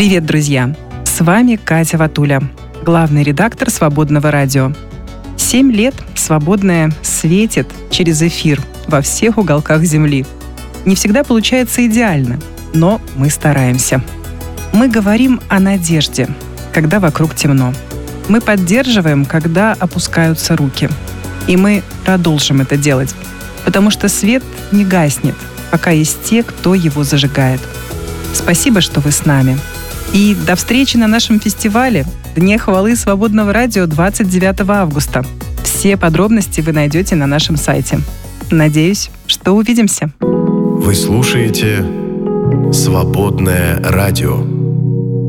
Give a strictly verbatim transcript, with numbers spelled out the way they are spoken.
Привет, друзья! С вами Катя Ватуля, главный редактор «Свободного радио». Семь лет «Свободное» светит через эфир во всех уголках Земли. Не всегда получается идеально, но мы стараемся. Мы говорим о надежде, когда вокруг темно. Мы поддерживаем, когда опускаются руки. И мы продолжим это делать, потому что свет не гаснет, пока есть те, кто его зажигает. Спасибо, что вы с нами. И до встречи на нашем фестивале «Дне хвалы Свободного радио» двадцать девятого августа. Все подробности вы найдете на нашем сайте. Надеюсь, что увидимся. Вы слушаете «Свободное радио».